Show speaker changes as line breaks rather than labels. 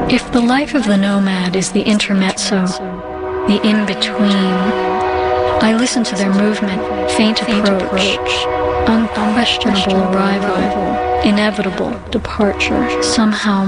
If the life of the nomad is the intermezzo, the in-between, I listen to their movement, faint approach, unquestionable arrival, inevitable departure, somehow